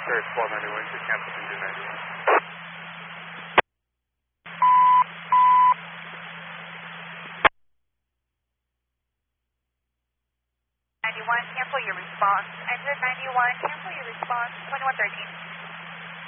Sure, it's 1291, just cancel engine 91. 91, cancel your response. Engine 91, cancel your response. 2113.